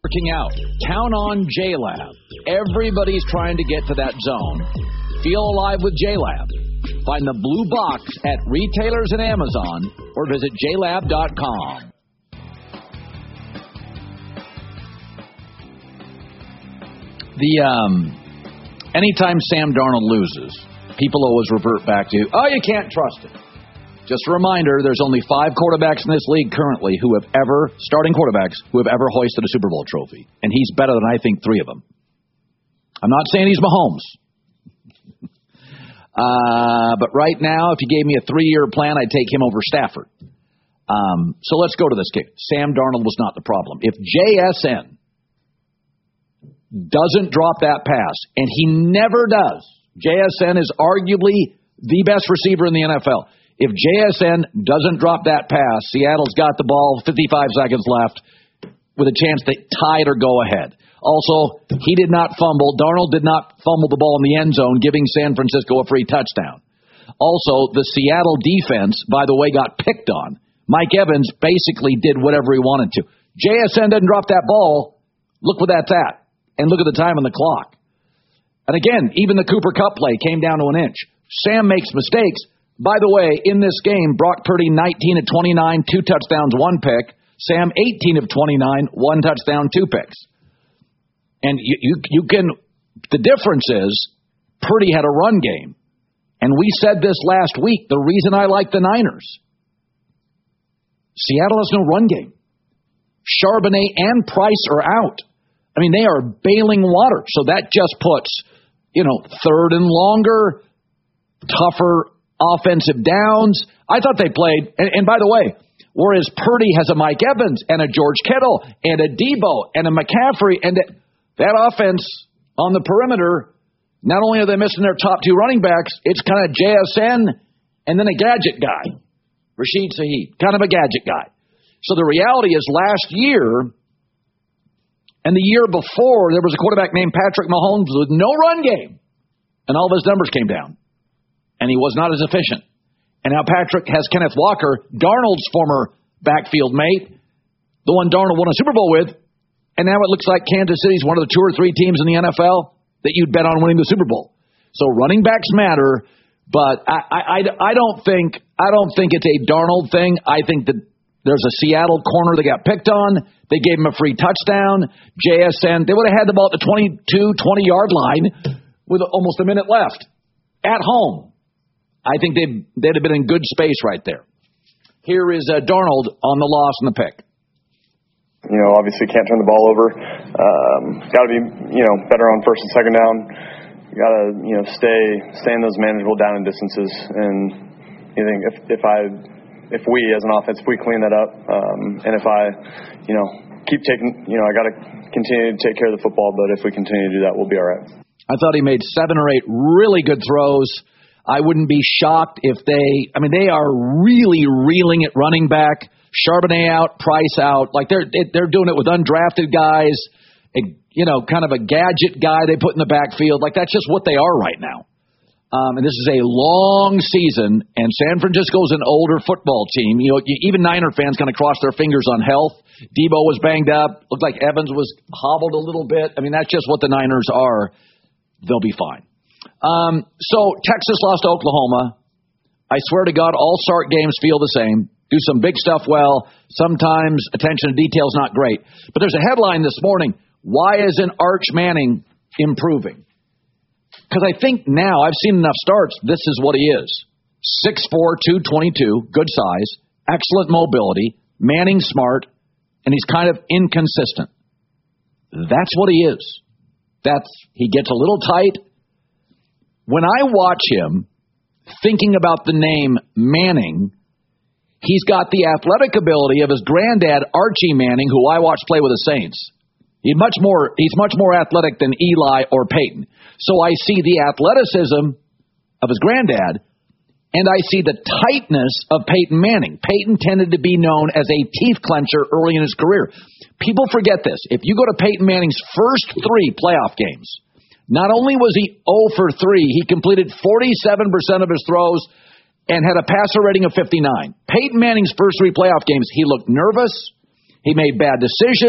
Working out. Count on JLab. Everybody's trying to get to that zone. Feel alive with JLab. Find the blue box at retailers and Amazon or visit JLab.com. Anytime Sam Darnold loses, people always revert back to, you can't trust him. Just a reminder, there's only 5 quarterbacks in this league currently starting quarterbacks, who have ever hoisted a Super Bowl trophy. And he's better than, I think, 3 of them. I'm not saying he's Mahomes. But right now, if you gave me a 3-year plan, I'd take him over Stafford. So let's go to this game. Sam Darnold was not the problem. If JSN doesn't drop that pass, and he never does, JSN is arguably the best receiver in the NFL. If JSN doesn't drop that pass, Seattle's got the ball, 55 seconds left, with a chance to tie it or go ahead. Also, he did not fumble. Darnold did not fumble the ball in the end zone, giving San Francisco a free touchdown. Also, the Seattle defense, by the way, got picked on. Mike Evans basically did whatever he wanted to. JSN doesn't drop that ball. Look what that's at. And look at the time on the clock. And again, even the Cooper Kupp play came down to an inch. Sam makes mistakes. By the way, in this game, Brock Purdy 19 of 29, 2 touchdowns, 1 pick. Sam 18 of 29, 1 touchdown, 2 picks. And you can, the difference is Purdy had a run game. And we said this last week, the reason I like the Niners. Seattle has no run game. Charbonnet and Price are out. I mean, they are bailing water. So that just puts, 3rd and longer, tougher offensive downs. I thought they played, and by the way, whereas Purdy has a Mike Evans and a George Kittle and a Debo and a McCaffrey, and that offense on the perimeter, not only are they missing their top 2 running backs, it's kind of JSN and then a gadget guy, Rashid Shaheed, kind of a gadget guy. So the reality is last year and the year before, there was a quarterback named Patrick Mahomes with no run game, and all of his numbers came down. And he was not as efficient. And now Patrick has Kenneth Walker, Darnold's former backfield mate, the one Darnold won a Super Bowl with, and now it looks like Kansas City's one of the 2 or 3 teams in the NFL that you'd bet on winning the Super Bowl. So running backs matter, but I don't think it's a Darnold thing. I think that there's a Seattle corner that got picked on. They gave him a free touchdown. JSN, they would have had the ball at the 20-yard line with almost a minute left at home. I think they'd have been in good space right there. Here is Darnold on the loss and the pick. Obviously can't turn the ball over. Got to be, better on first and second down. Got to, stay in those manageable down and distances. And I think if we as an offense, if we clean that up, and if I, keep taking, I got to continue to take care of the football. But if we continue to do that, we'll be all right. I thought he made 7 or 8 really good throws. I wouldn't be shocked if they are really reeling at running back. Charbonnet out, Price out. Like they're doing it with undrafted guys, kind of a gadget guy they put in the backfield. Like that's just what they are right now. And this is a long season, and San Francisco's an older football team. Even Niner fans kind of cross their fingers on health. Debo was banged up. Looked like Evans was hobbled a little bit. I mean, that's just what the Niners are. They'll be fine. So Texas lost to Oklahoma. I swear to God, all Sark games feel the same. Do some big stuff well. Sometimes attention to detail is not great. But there's a headline this morning. Why isn't Arch Manning improving? Because I think now, I've seen enough starts, this is what he is. 6'4", 222, good size, excellent mobility, Manning smart, and he's kind of inconsistent. That's what he is. He gets a little tight. When I watch him, thinking about the name Manning, he's got the athletic ability of his granddad, Archie Manning, who I watched play with the Saints. He's much more athletic than Eli or Peyton. So I see the athleticism of his granddad, and I see the tightness of Peyton Manning. Peyton tended to be known as a teeth clencher early in his career. People forget this. If you go to Peyton Manning's first 3 playoff games, not only was he 0 for 3, he completed 47% of his throws and had a passer rating of 59. Peyton Manning's first 3 playoff games, he looked nervous. He made bad decisions.